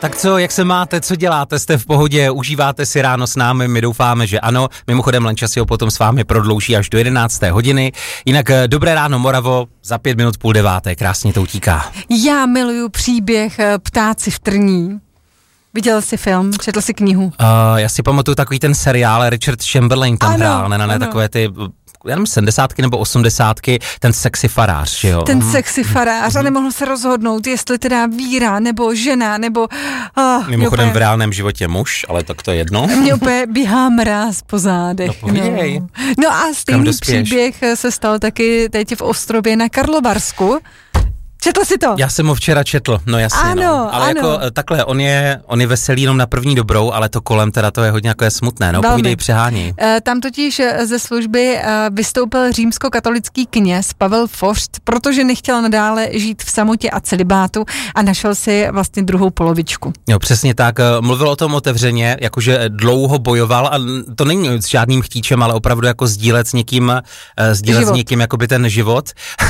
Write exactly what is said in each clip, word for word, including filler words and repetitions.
Tak co, jak se máte, co děláte, jste v pohodě, užíváte si ráno s námi, my doufáme, že ano. Mimochodem Lenča si ho potom s vámi prodlouží až do jedenácté hodiny. Jinak dobré ráno Moravo, za pět minut půl deváté, krásně to utíká. Já miluju příběh Ptáci v trní. Viděl jsi film, četl jsi knihu? Uh, já si pamatuju takový ten seriál, Richard Chamberlain tam ano, hrál, ne, ne, ne, takové ty... já nevím, sedmdesátky nebo osmdesátky, ten sexy farář, že jo? Ten sexy farář a nemohl se rozhodnout, jestli teda víra, nebo žena, nebo... Oh, Mimochodem úplně, v reálném životě muž, ale tak to je jedno. Mě úplně běhá mráz po zádech. No povídej. No, no a stejný příběh se stal taky teď v Ostrově na Karlovarsku. Četl jsi to? Já jsem ho včera četl, no jasně, ano, no. Ale ano. jako takhle, on je, on je veselý jenom na první dobrou, ale to kolem teda to je hodně jako je smutné, no, Velmi. Povídej, přehání. E, tam totiž ze služby e, vystoupil římskokatolický kněz Pavel Forst, protože nechtěl nadále žít v samotě a celibátu a našel si vlastně druhou polovičku. Jo, přesně tak, mluvil o tom otevřeně, jakože dlouho bojoval a to není s žádným chtíčem, ale opravdu jako sdílet s někým, sdílet život. s někým jakoby ten život,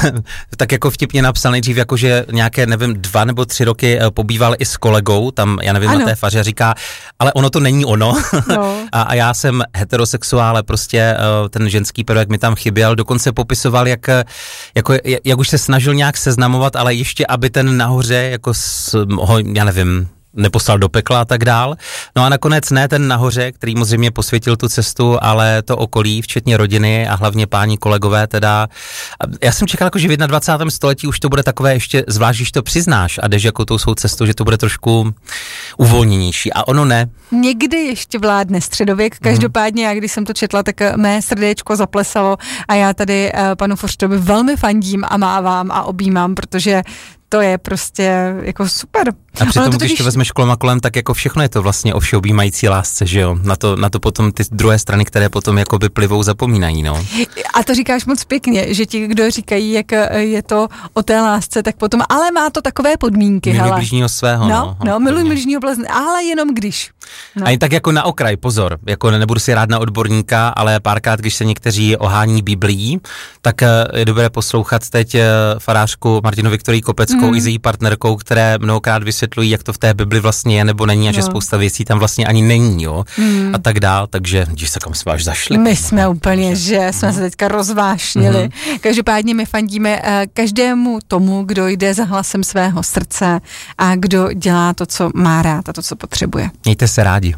tak jako vtipně napsal nejdřív jakože nějaké, nevím, dva nebo tři roky pobýval i s kolegou, tam, já nevím, ano. na té faře říká, ale ono to není ono. No. a, a já jsem heterosexuál, prostě ten ženský prvek mi tam chyběl, dokonce popisoval, jak, jako, jak už se snažil nějak seznamovat, ale ještě, aby ten nahoře, jako s, ho, já nevím, neposlal do pekla a tak dál. No a nakonec ne ten nahoře, který mu zřejmě posvětil tu cestu, ale to okolí, včetně rodiny a hlavně páni kolegové teda. Já jsem čekal, jako, že v dvacátém prvním století už to bude takové ještě, zvlášť když to přiznáš a jdeš jako tou svou cestou, že to bude trošku uvolněnější. A ono ne. Někdy ještě vládne středověk, každopádně já, když jsem to četla, tak mé srdéčko zaplesalo a já tady panu Forstovi velmi fandím a mávám a objímám, protože to je prostě jako super. A přitom, to když totiž... to vezmeš kolem a kolem, tak jako všechno je to vlastně o všeobjímající lásce, že jo? Na to, na to potom ty druhé strany, které potom jakoby plivou, zapomínají, no. A to říkáš moc pěkně, že ti, kdo říkají, jak je to o té lásce, tak potom, ale má to takové podmínky, miluj hele. bližního svého, no. No, no miluj bližního blazne, ale jenom když. No. A jen tak jako na okraj, pozor, jako nebudu si rád na odborníka, ale párkrát, když se někteří ohání Biblií, tak je dobré poslouchat teď farářku Martinu Viktorii Kopeckou mm. i s její partnerkou, které mnohokrát vysvětlují, jak to v té Bibli vlastně je nebo není a no. že spousta věcí tam vlastně ani není, jo, mm. a tak dál, takže když se kam jsme až zašli. My jsme úplně, že jsme mm. se teďka rozvášnili. Mm. Každopádně my fandíme každému tomu, kdo jde za hlasem svého srdce a kdo dělá to, co má rád a to, co potřebuje. Mějte se rádi.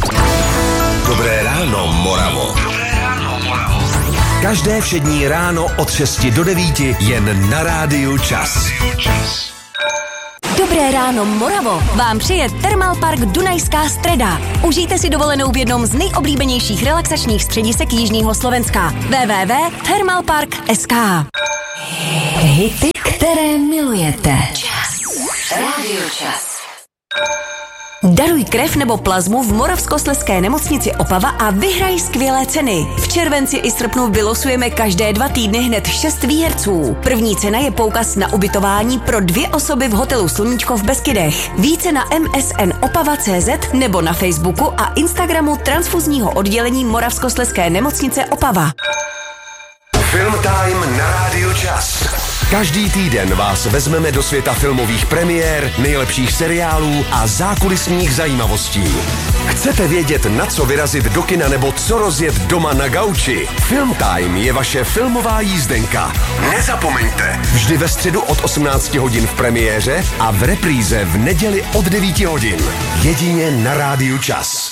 Dobré ráno, Moravo. Dobré ráno, Moravo. Každé všední ráno od šesti do devíti jen na rádiu Čas. Dobré ráno, Moravo, vám přeje Thermalpark Dunajská Streda. Užijte si dovolenou v jednom z nejoblíbenějších relaxačních středisek jižního Slovenska. w w w tečka thermalpark tečka es ká. Hity, které milujete. Čas. Rádio Čas. Daruj krev nebo plazmu v Moravskoslezské nemocnici Opava a vyhraj skvělé ceny. V červenci i srpnu vylosujeme každé dva týdny hned šest výherců. První cena je poukaz na ubytování pro dvě osoby v hotelu Sluníčko v Beskydech. Více na em es en opava tečka cé zet nebo na Facebooku a Instagramu transfuzního oddělení Moravskoslezské nemocnice Opava. Film Time na rádiu Čas. Každý týden vás vezmeme do světa filmových premiér, nejlepších seriálů a zákulisních zajímavostí. Chcete vědět, na co vyrazit do kina nebo co rozjet doma na gauči? Film Time je vaše filmová jízdenka. Nezapomeňte, vždy ve středu od osmnácti hodin v premiéře a v repríze v neděli od devíti hodin. Jedině na rádiu Čas.